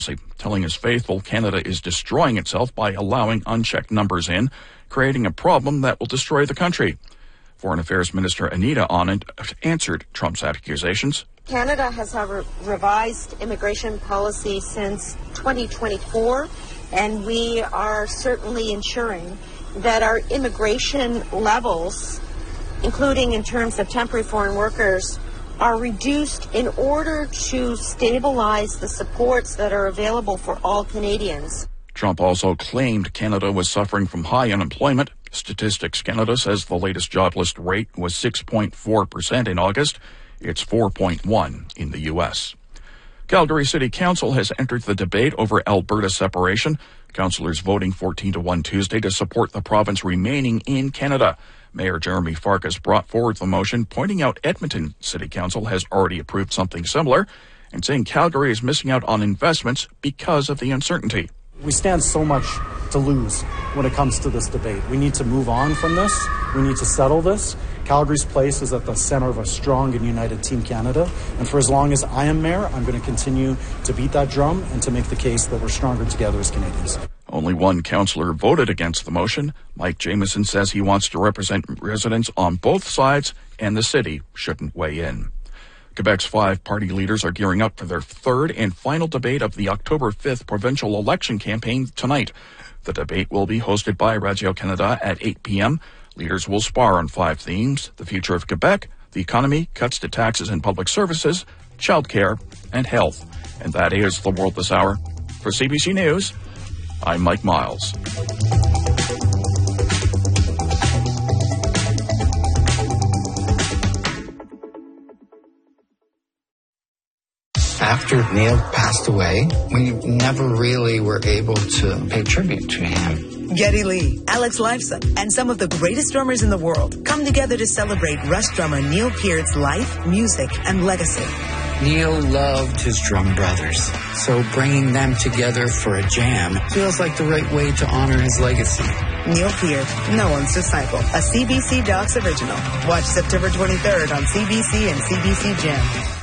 telling his faithful Canada is destroying itself by allowing unchecked numbers in, creating a problem that will destroy the country. Foreign Affairs Minister Anita Anand answered Trump's accusations. Canada has a revised immigration policy since 2024, and we are certainly ensuring that our immigration levels, including in terms of temporary foreign workers, are reduced in order to stabilize the supports that are available for all Canadians. Trump also claimed Canada was suffering from high unemployment. Statistics Canada says the latest jobless rate was 6.4% in August. It's 4.1% in the U.S. Calgary City Council has entered the debate over Alberta separation. Councillors voting 14-1 Tuesday to support the province remaining in Canada. Mayor Jeremy Farkas brought forward the motion, pointing out Edmonton City Council has already approved something similar and saying Calgary is missing out on investments because of the uncertainty. We stand so much to lose when it comes to this debate. We need to move on from this. We need to settle this. Calgary's place is at the center of a strong and united Team Canada. And for as long as I am mayor, I'm going to continue to beat that drum and to make the case that we're stronger together as Canadians. Only one councillor voted against the motion. Mike Jamieson says he wants to represent residents on both sides and the city shouldn't weigh in. Quebec's 5 party leaders are gearing up for their third and final debate of the October 5th provincial election campaign tonight. The debate will be hosted by Radio-Canada at 8 p.m. Leaders will spar on 5 themes: the future of Quebec, the economy, cuts to taxes and public services, childcare, and health. And that is the world this hour. For CBC News, I'm Mike Miles. After Neil passed away, we never really were able to pay tribute to him. Geddy Lee, Alex Lifeson, and some of the greatest drummers in the world come together to celebrate Rush drummer Neil Peart's life, music, and legacy. Neil loved his drum brothers, so bringing them together for a jam feels like the right way to honor his legacy. Neil Peart, no one's disciple, a CBC Docs original. Watch September 23rd on CBC and CBC Gem.